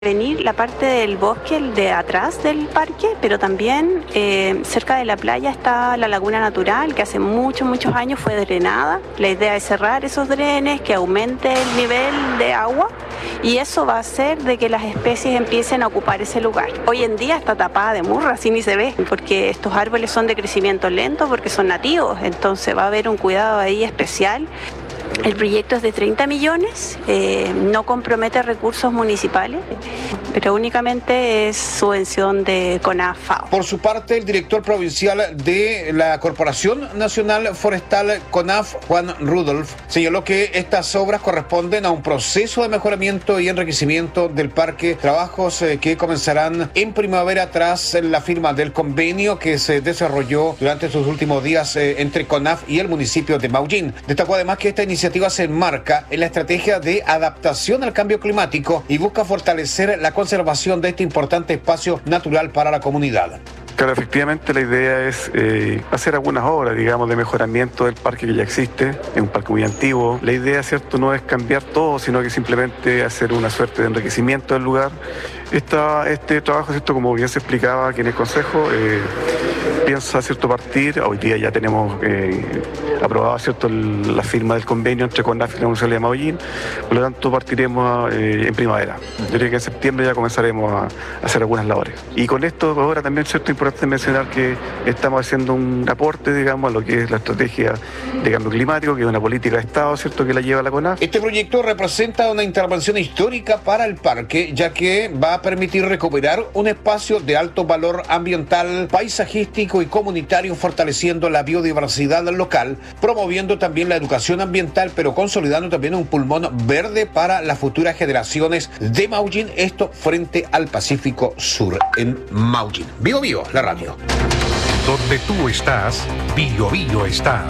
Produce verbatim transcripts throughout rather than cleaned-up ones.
Venir la parte del bosque, el de atrás del parque, pero también eh, cerca de la playa está la laguna natural, que hace muchos, muchos años fue drenada. La idea es cerrar esos drenes, que aumente el nivel de agua, y eso va a hacer de que las especies empiecen a ocupar ese lugar. Hoy en día está tapada de murra, así ni se ve, porque estos árboles son de crecimiento lento, porque son nativos, entonces va a haber un cuidado ahí especial. El proyecto es de treinta millones, eh, no compromete recursos municipales, pero únicamente es subvención de CONAF-FAO. Por su parte, el director provincial de la Corporación Nacional Forestal CONAF, Juan Rudolph, señaló que estas obras corresponden a un proceso de mejoramiento y enriquecimiento del parque, trabajos eh, que comenzarán en primavera tras la firma del convenio que se desarrolló durante estos últimos días eh, entre CONAF y el municipio de Maullín. Destacó además que esta iniciativa se enmarca en la estrategia de adaptación al cambio climático y busca fortalecer la conservación de este importante espacio natural para la comunidad. Claro, efectivamente la idea es eh, hacer algunas obras, digamos, de mejoramiento del parque que ya existe, es un parque muy antiguo. La idea, cierto, no es cambiar todo, sino que simplemente hacer una suerte de enriquecimiento del lugar. Esta, este trabajo, cierto, como bien se explicaba aquí en el Consejo, eh, piensa, cierto, partir, hoy día ya tenemos eh, aprobada, cierto, el, la firma del convenio entre CONAF y la Municipalidad de Maullín, por lo tanto partiremos eh, en primavera. Yo creo que en septiembre ya comenzaremos a, a hacer algunas labores. Y con esto ahora también, cierto, importante mencionar que estamos haciendo un aporte, digamos, a lo que es la estrategia de cambio climático, que es una política de Estado, cierto, que la lleva la CONAF. Este proyecto representa una intervención histórica para el parque, ya que va a permitir recuperar un espacio de alto valor ambiental, paisajístico y comunitario, fortaleciendo la biodiversidad local, promoviendo también la educación ambiental, pero consolidando también un pulmón verde para las futuras generaciones de Maullín, esto frente al Pacífico Sur en Maullín. Bio Bio, la radio. Donde tú estás, Bio Bio está.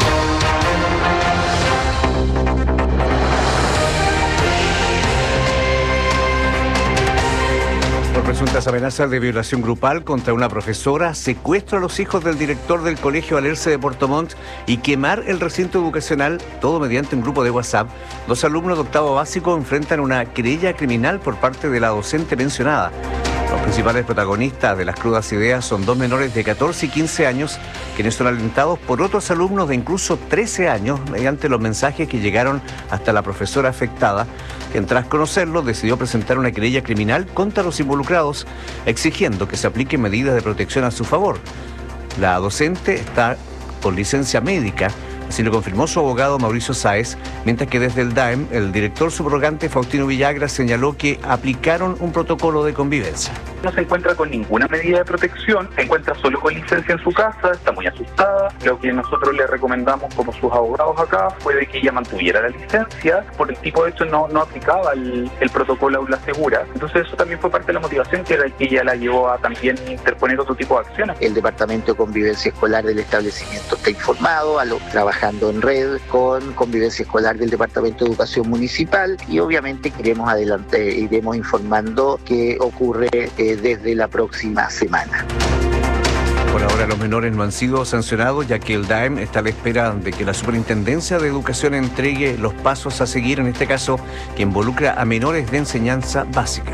Por presuntas amenazas de violación grupal contra una profesora, secuestro a los hijos del director del Colegio Alerce de Puerto Montt y quemar el recinto educacional, todo mediante un grupo de WhatsApp, dos alumnos de octavo básico enfrentan una querella criminal por parte de la docente mencionada. Los principales protagonistas de las crudas ideas son dos menores de catorce y quince años, quienes son alentados por otros alumnos de incluso trece años mediante los mensajes que llegaron hasta la profesora afectada, quien tras conocerlo decidió presentar una querella criminal contra los involucrados, exigiendo que se apliquen medidas de protección a su favor. La docente está con licencia médica, así lo confirmó su abogado Mauricio Sáez, mientras que desde el D A E M, el director subrogante Faustino Villagra señaló que aplicaron un protocolo de convivencia. No se encuentra con ninguna medida de protección, se encuentra solo con licencia en su casa, está muy asustada. Lo que nosotros le recomendamos como sus abogados acá fue de que ella mantuviera la licencia, por el tipo de hecho no, no aplicaba el, el protocolo Aula Segura. Entonces eso también fue parte de la motivación que, la, que ella la llevó a también interponer otro tipo de acciones. El Departamento de Convivencia Escolar del establecimiento está informado, a lo, trabajando en red con Convivencia Escolar del Departamento de Educación Municipal, y obviamente iremos adelante, iremos informando qué ocurre eh, desde la próxima semana. Por ahora los menores no han sido sancionados, ya que el D A E M está a la espera de que la Superintendencia de Educación entregue los pasos a seguir, en este caso que involucra a menores de enseñanza básica.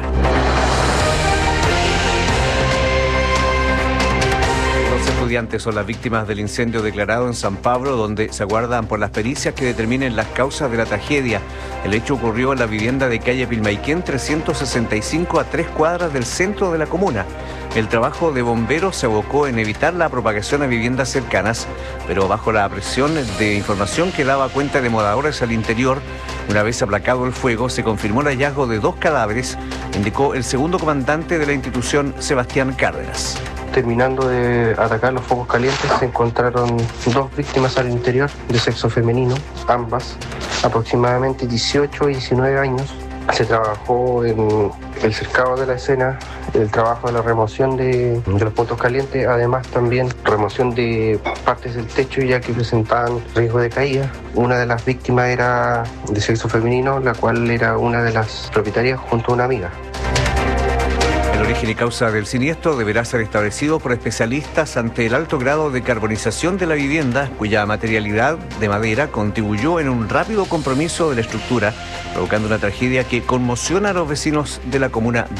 Estudiantes son las víctimas del incendio declarado en San Pablo, donde se aguardan por las pericias que determinen las causas de la tragedia. El hecho ocurrió en la vivienda de calle Pilmaiquén trescientos sesenta y cinco, a tres cuadras del centro de la comuna. El trabajo de bomberos se abocó en evitar la propagación a viviendas cercanas, pero bajo la presión de información que daba cuenta de moradores al interior, una vez aplacado el fuego, se confirmó el hallazgo de dos cadáveres, indicó el segundo comandante de la institución, Sebastián Cárdenas. Terminando de atacar los focos calientes, se encontraron dos víctimas al interior de sexo femenino, ambas aproximadamente dieciocho y diecinueve años. Se trabajó en el cercado de la escena, el trabajo de la remoción de, de los puntos calientes, además también remoción de partes del techo ya que presentaban riesgo de caída. Una de las víctimas era de sexo femenino, la cual era una de las propietarias junto a una amiga. El origen y causa del siniestro deberá ser establecido por especialistas ante el alto grado de carbonización de la vivienda, cuya materialidad de madera contribuyó en un rápido compromiso de la estructura, provocando una tragedia que conmociona a los vecinos de la comuna